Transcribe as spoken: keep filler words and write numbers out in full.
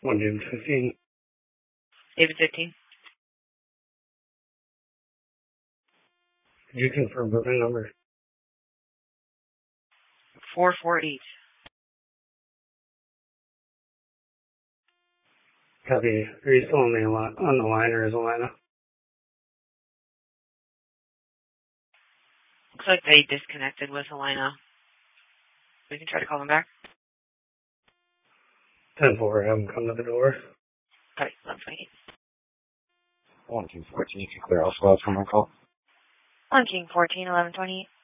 one David fifteen. David fifteen. Could you confirm booking number? four four eight. Copy. Are you still on the, on the line, or is Alana? Looks like they disconnected with Helena. We can try to call them back. ten four, have them come to the door. Okay, eleven twenty-eight. one King fourteen, you can clear all slots from my call. one King fourteen, eleven twenty-eight.